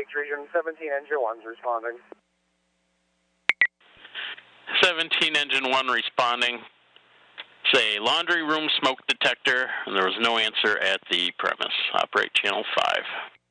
Beach region, 17 engine 1's responding. 17 engine 1 responding. Say laundry room smoke detector, and there was no answer at the premise. Operate channel 5.